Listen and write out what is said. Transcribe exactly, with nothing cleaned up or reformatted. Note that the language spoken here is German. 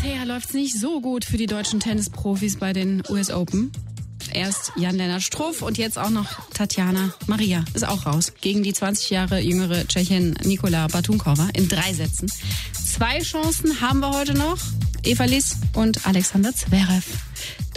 Bisher läuft es nicht so gut für die deutschen Tennisprofis bei den U S Open. Erst Jan-Lennart Struff und jetzt auch noch Tatjana Maria ist auch raus. Gegen die zwanzig Jahre jüngere Tschechin Nikola Batunkova in drei Sätzen. Zwei Chancen haben wir heute noch. Eva Liss und Alexander Zverev.